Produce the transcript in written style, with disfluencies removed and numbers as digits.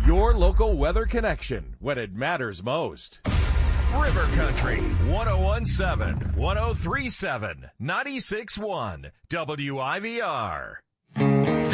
Your local weather connection when it matters most. River Country 1017, 1037, 96.1 WIVR.